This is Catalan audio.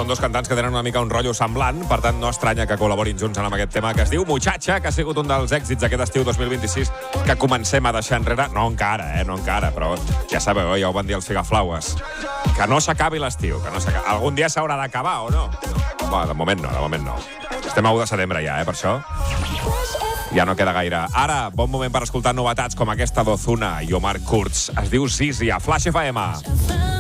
són dos cantants que tenen una mica un rotllo semblant, per tant no estranya que col·laborin junts en aquest tema que es diu Muchacha, que ha sigut un dels èxits d'aquest estiu 2026 que comencem a deixar enrere. No encara, no encara, però ja sabeu, ja ho van dir els Figaflaues. Que no s'acabi l'estiu, que no s'acabi. Algun dia s'haurà d'acabar, o no? Bueno, de moment no. Estem a 1 de setembre ja, per això. Ja no queda gaire. Ara, bon moment per escoltar novetats com aquesta d'Ozuna i Omar Kurz. Es diu Zizi a Flash FM.